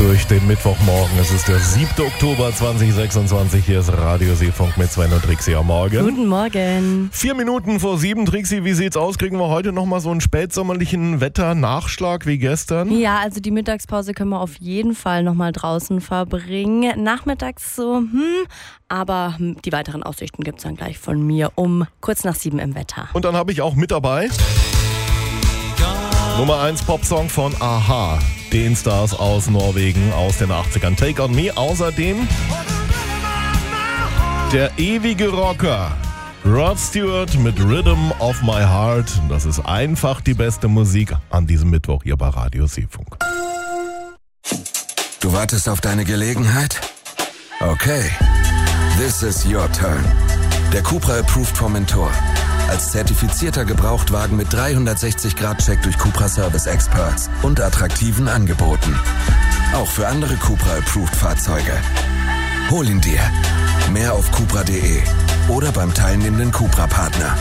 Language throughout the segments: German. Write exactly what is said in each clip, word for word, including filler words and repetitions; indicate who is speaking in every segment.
Speaker 1: durch den Mittwochmorgen. Es ist der siebte Oktober zweitausendsechsundzwanzig. Hier ist Radio Seefunk mit Sven und Trixie am Morgen.
Speaker 2: Guten Morgen.
Speaker 1: Vier Minuten vor sieben. Trixie, wie sieht's aus? Kriegen wir heute nochmal so einen spätsommerlichen Wetternachschlag wie gestern?
Speaker 2: Ja, also die Mittagspause können wir auf jeden Fall nochmal draußen verbringen. Nachmittags so, hm, aber die weiteren Aussichten gibt's dann gleich von mir um kurz nach sieben im Wetter.
Speaker 1: Und dann habe ich auch mit dabei Nummer eins Popsong von a-ha, den Stars aus Norwegen aus den achtzigern. Take on Me. Außerdem der ewige Rocker Rod Stewart mit Rhythm of My Heart. Das ist einfach die beste Musik an diesem Mittwoch hier bei Radio Seefunk.
Speaker 3: Du wartest auf deine Gelegenheit? Okay. This is your turn. Der Cupra Approved Formentor. Als zertifizierter Gebrauchtwagen mit dreihundertsechzig Grad Check durch Cupra Service Experts und attraktiven Angeboten. Auch für andere Cupra Approved Fahrzeuge. Hol ihn dir. Mehr auf cupra punkt de oder beim teilnehmenden Cupra-Partner.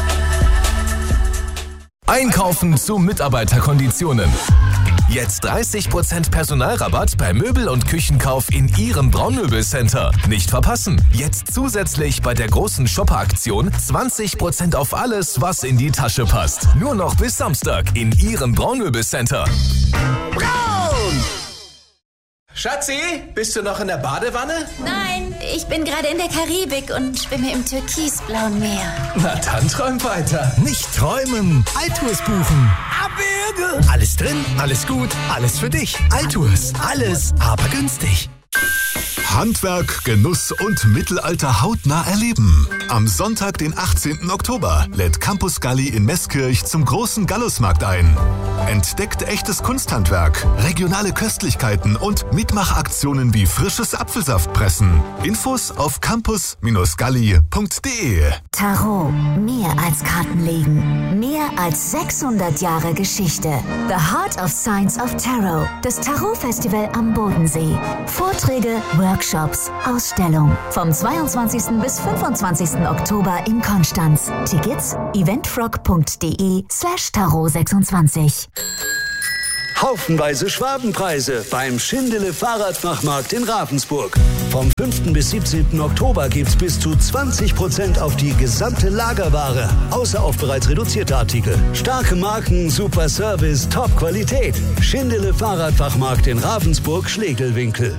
Speaker 4: Einkaufen zu Mitarbeiterkonditionen. Jetzt dreißig Prozent Personalrabatt bei Möbel- und Küchenkauf in Ihrem Braunmöbelcenter. Nicht verpassen. Jetzt zusätzlich bei der großen Shopper-Aktion zwanzig Prozent auf alles, was in die Tasche passt. Nur noch bis Samstag in Ihrem Braunmöbelcenter.
Speaker 5: Braun! Schatzi, bist du noch in der Badewanne?
Speaker 6: Nein, ich bin gerade in der Karibik und schwimme im türkisblauen Meer.
Speaker 5: Na dann träum weiter.
Speaker 7: Nicht träumen, Altours buchen.
Speaker 5: Abwürge!
Speaker 7: Alles drin, alles gut, alles für dich. Altours, alles, aber günstig.
Speaker 8: Handwerk, Genuss und Mittelalter hautnah erleben. Am Sonntag, den achtzehnten Oktober, lädt Campus Galli in Meßkirch zum großen Gallusmarkt ein. Entdeckt echtes Kunsthandwerk, regionale Köstlichkeiten und Mitmachaktionen wie frisches Apfelsaftpressen. Infos auf campus Galli punkt de.
Speaker 9: Tarot, mehr als Kartenlegen, mehr als sechshundert Jahre Geschichte. The Heart of Science of Tarot, das Tarot-Festival am Bodensee. Vorträge, Workshops, Ausstellung. Vom zweiundzwanzigsten bis fünfundzwanzigsten Oktober in Konstanz. Tickets eventfrog punkt de slash tarot sechsundzwanzig.
Speaker 10: Haufenweise Schwabenpreise beim Schindele Fahrradfachmarkt in Ravensburg. Vom fünften bis siebzehnten Oktober gibt's bis zu zwanzig Prozent auf die gesamte Lagerware, außer auf bereits reduzierte Artikel. Starke Marken, super Service, Top-Qualität. Schindele Fahrradfachmarkt in Ravensburg-Schlegelwinkel.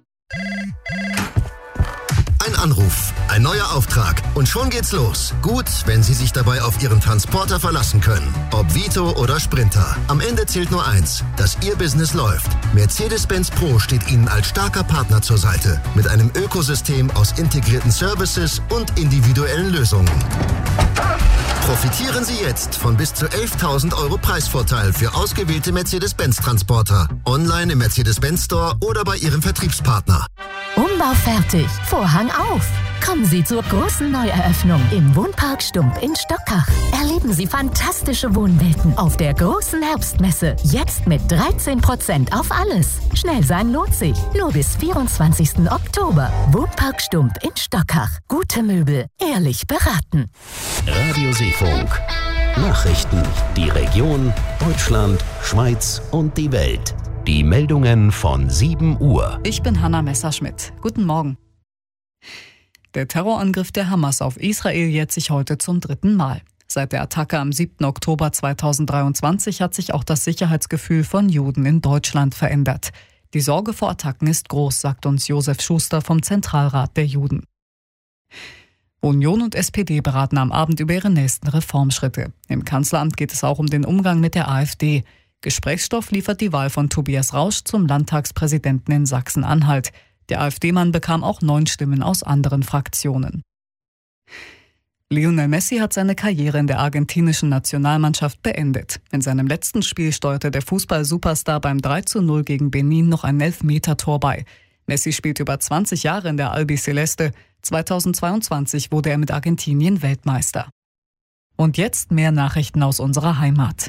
Speaker 11: Ein Anruf, ein neuer Auftrag und schon geht's los. Gut, wenn Sie sich dabei auf Ihren Transporter verlassen können. Ob Vito oder Sprinter. Am Ende zählt nur eins, dass Ihr Business läuft. Mercedes-Benz Pro steht Ihnen als starker Partner zur Seite. Mit einem Ökosystem aus integrierten Services und individuellen Lösungen. Profitieren Sie jetzt von bis zu elftausend Euro Preisvorteil für ausgewählte Mercedes-Benz-Transporter. Online im Mercedes-Benz Store oder bei Ihrem Vertriebspartner.
Speaker 12: Umbau fertig, Vorhang auf. Kommen Sie zur großen Neueröffnung im Wohnpark Stump in Stockach. Erleben Sie fantastische Wohnwelten auf der großen Herbstmesse. Jetzt mit dreizehn Prozent auf alles. Schnell sein lohnt sich. Nur bis vierundzwanzigsten Oktober. Wohnpark Stump in Stockach. Gute Möbel, ehrlich beraten.
Speaker 13: Radio Seefunk. Nachrichten. Die Region, Deutschland, Schweiz und die Welt. Die Meldungen von sieben Uhr.
Speaker 14: Ich bin Hanna Messerschmidt. Guten Morgen. Der Terrorangriff der Hamas auf Israel jährt sich heute zum dritten Mal. Seit der Attacke am siebten Oktober zweitausenddreiundzwanzig hat sich auch das Sicherheitsgefühl von Juden in Deutschland verändert. Die Sorge vor Attacken ist groß, sagt uns Josef Schuster vom Zentralrat der Juden. Union und S P D beraten am Abend über ihre nächsten Reformschritte. Im Kanzleramt geht es auch um den Umgang mit der AfD. Gesprächsstoff liefert die Wahl von Tobias Rausch zum Landtagspräsidenten in Sachsen-Anhalt. Der AfD-Mann bekam auch neun Stimmen aus anderen Fraktionen. Lionel Messi hat seine Karriere in der argentinischen Nationalmannschaft beendet. In seinem letzten Spiel steuerte der Fußball-Superstar beim drei zu null gegen Benin noch ein Elfmeter-Tor bei. Messi spielt über zwanzig Jahre in der Albiceleste. zweitausendzweiundzwanzig wurde er mit Argentinien Weltmeister. Und jetzt mehr Nachrichten aus unserer Heimat.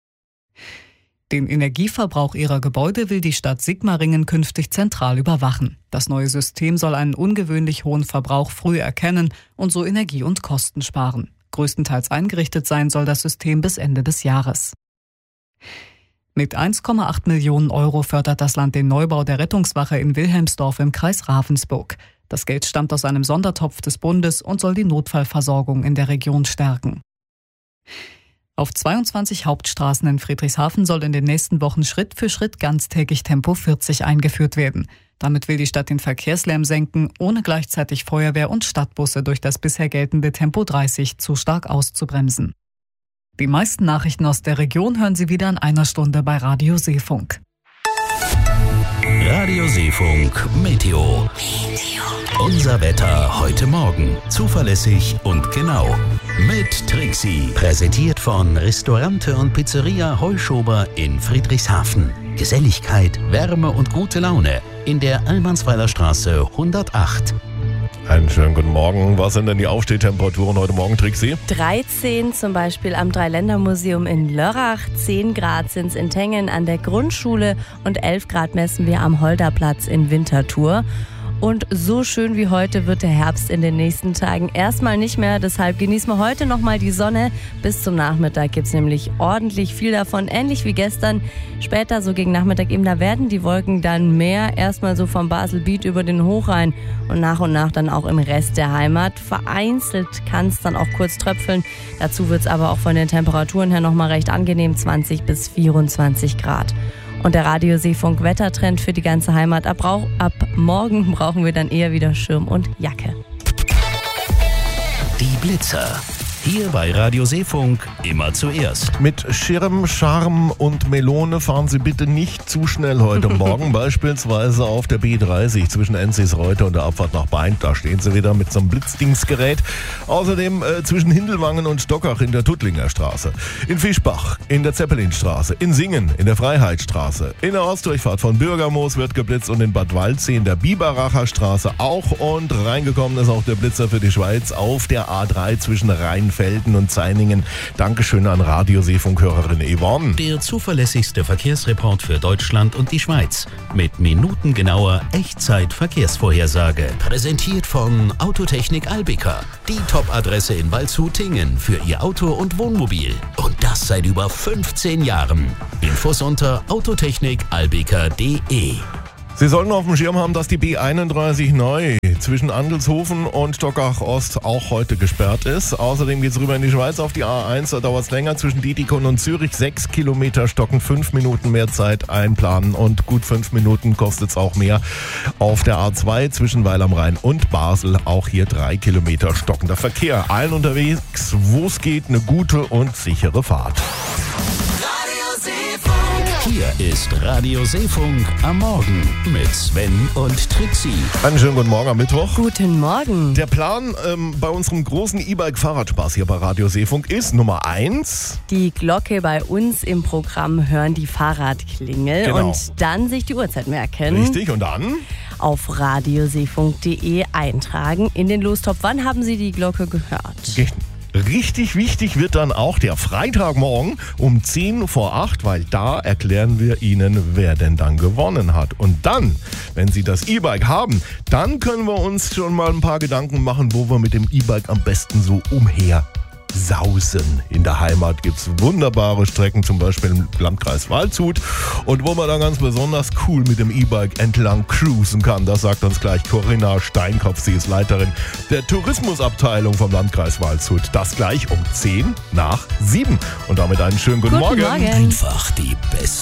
Speaker 14: Den Energieverbrauch ihrer Gebäude will die Stadt Sigmaringen künftig zentral überwachen. Das neue System soll einen ungewöhnlich hohen Verbrauch früh erkennen und so Energie und Kosten sparen. Größtenteils eingerichtet sein soll das System bis Ende des Jahres. Mit eins Komma acht Millionen Euro fördert das Land den Neubau der Rettungswache in Wilhelmsdorf im Kreis Ravensburg. Das Geld stammt aus einem Sondertopf des Bundes und soll die Notfallversorgung in der Region stärken. Auf zweiundzwanzig Hauptstraßen in Friedrichshafen soll in den nächsten Wochen Schritt für Schritt ganztägig Tempo vierzig eingeführt werden. Damit will die Stadt den Verkehrslärm senken, ohne gleichzeitig Feuerwehr und Stadtbusse durch das bisher geltende Tempo dreißig zu stark auszubremsen. Die meisten Nachrichten aus der Region hören Sie wieder in einer Stunde bei Radio Seefunk.
Speaker 13: Radio Seefunk Meteo. Unser Wetter heute Morgen. Zuverlässig und genau. Mit Trixie. Präsentiert von Restaurante und Pizzeria Heuschober in Friedrichshafen. Geselligkeit, Wärme und gute Laune in der Almansweiler Straße hundertacht.
Speaker 1: Einen schönen guten Morgen. Was sind denn die Aufstehtemperaturen heute Morgen, Trixie?
Speaker 2: dreizehn zum Beispiel am Dreiländermuseum in Lörrach, zehn Grad sind es in Tengen an der Grundschule und elf Grad messen wir am Holderplatz in Winterthur. Und so schön wie heute wird der Herbst in den nächsten Tagen erstmal nicht mehr. Deshalb genießen wir heute nochmal die Sonne. Bis zum Nachmittag gibt es nämlich ordentlich viel davon, ähnlich wie gestern. Später, so gegen Nachmittag eben, da werden die Wolken dann mehr. Erstmal so vom Baselbiet über den Hochrhein und nach und nach dann auch im Rest der Heimat. Vereinzelt kann es dann auch kurz tröpfeln. Dazu wird es aber auch von den Temperaturen her nochmal recht angenehm, zwanzig bis vierundzwanzig Grad. Und der Radio Seefunk Wettertrend für die ganze Heimat. Ab, ab morgen brauchen wir dann eher wieder Schirm und Jacke.
Speaker 13: Die Blitzer. Hier bei Radio Seefunk immer zuerst.
Speaker 1: Mit Schirm, Charme und Melone fahren Sie bitte nicht zu schnell heute Morgen. Beispielsweise auf der B dreißig zwischen Enzisreuth und der Abfahrt nach Beint. Da stehen Sie wieder mit so einem Blitzdingsgerät. Außerdem äh, zwischen Hindelwangen und Stockach in der Tuttlinger Straße. In Fischbach, in der Zeppelinstraße. In Singen, in der Freiheitsstraße. In der Ostdurchfahrt von Bürgermoos wird geblitzt und in Bad Waldsee in der Biberacher Straße auch. Und reingekommen ist auch der Blitzer für die Schweiz auf der A drei zwischen Rhein Felden und Zeiningen. Dankeschön an Radio Seefunk-Hörerin Yvonne.
Speaker 13: Der zuverlässigste Verkehrsreport für Deutschland und die Schweiz. Mit minutengenauer Echtzeit-Verkehrsvorhersage. Präsentiert von Autotechnik Albica. Die Top-Adresse in Waldshut-Tingen für Ihr Auto und Wohnmobil. Und das seit über fünfzehn Jahren. Infos unter autotechnik albica punkt de.
Speaker 1: Sie sollten auf dem Schirm haben, dass die B einunddreißig neu zwischen Andelshofen und Stockach Ost auch heute gesperrt ist. Außerdem geht es rüber in die Schweiz auf die A eins. Da dauert es länger zwischen Dietikon und Zürich. Sechs Kilometer stocken, fünf Minuten mehr Zeit einplanen und gut fünf Minuten kostet es auch mehr. Auf der A zwei zwischen Weil am Rhein und Basel auch hier drei Kilometer stockender Verkehr. Allen unterwegs, wo es geht, eine gute und sichere Fahrt.
Speaker 13: Hier ist Radio Seefunk am Morgen mit Sven und Trixie.
Speaker 1: Einen schönen guten Morgen am Mittwoch.
Speaker 2: Guten Morgen.
Speaker 1: Der Plan ähm, bei unserem großen E-Bike-Fahrradspaß hier bei Radio Seefunk ist Nummer eins.
Speaker 2: Die Glocke bei uns im Programm hören, die Fahrradklingel.
Speaker 1: Genau.
Speaker 2: Und dann sich die Uhrzeit merken.
Speaker 1: Richtig, und dann?
Speaker 2: Auf radioseefunk punkt de eintragen in den Lostopf. Wann haben Sie die Glocke gehört?
Speaker 1: Ge- Richtig wichtig wird dann auch der Freitagmorgen um zehn vor acht, weil da erklären wir Ihnen, wer denn dann gewonnen hat. Und dann, wenn Sie das E-Bike haben, dann können wir uns schon mal ein paar Gedanken machen, wo wir mit dem E-Bike am besten so umher sausen. In der Heimat gibt es wunderbare Strecken, zum Beispiel im Landkreis Waldshut. Und wo man dann ganz besonders cool mit dem E-Bike entlang cruisen kann, das sagt uns gleich Corinna Steinkopf. Sie ist Leiterin der Tourismusabteilung vom Landkreis Waldshut. Das gleich um zehn nach sieben. Und damit einen schönen guten,
Speaker 2: guten
Speaker 1: Morgen.
Speaker 2: Morgen.
Speaker 13: Einfach die beste